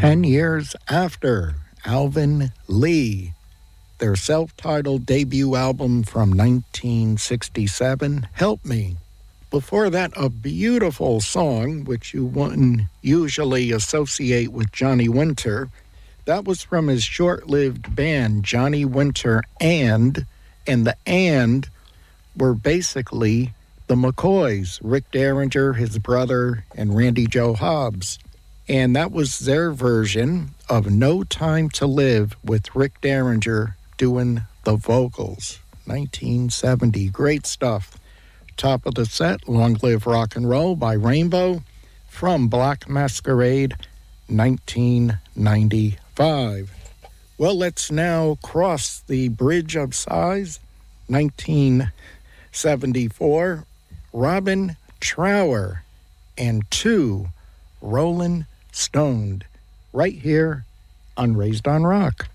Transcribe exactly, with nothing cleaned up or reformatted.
Ten years after Alvin Lee, their self-titled debut album from nineteen sixty-seven, Help Me. Before that, a beautiful song, which you wouldn't usually associate with Johnny Winter. That was from his short-lived band, Johnny Winter and, and the and were basically the McCoys, Rick Derringer, his brother, and Randy Joe Hobbs. And that was their version of No Time to Live with Rick Derringer doing the vocals. nineteen seventy, great stuff. Top of the set, Long Live Rock and Roll by Rainbow from Black Masquerade, nineteen ninety-five. Well, let's now cross the bridge of size, nineteen seventy-four. Robin Trower and two, Rolling Stoned, right here on Raised on Rock.